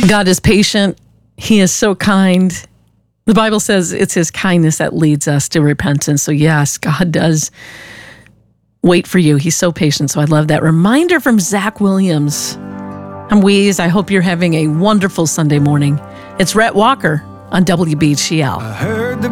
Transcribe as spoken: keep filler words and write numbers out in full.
God is patient. He is so kind. The Bible says it's his kindness that leads us to repentance. So yes, God does wait for you. He's so patient. So I love that reminder from Zach Williams. I'm Weeze. I hope you're having a wonderful Sunday morning. It's Rhett Walker on W B G L. I heard the